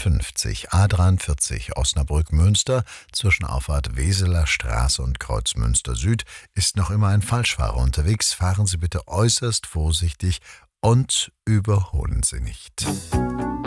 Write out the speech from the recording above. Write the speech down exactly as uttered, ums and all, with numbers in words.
fünfzig, A dreiundvierzig Osnabrück-Münster zwischen Auffahrt Weseler Straße und Kreuz Münster Süd ist noch immer ein Falschfahrer unterwegs. Fahren Sie bitte äußerst vorsichtig und überholen Sie nicht.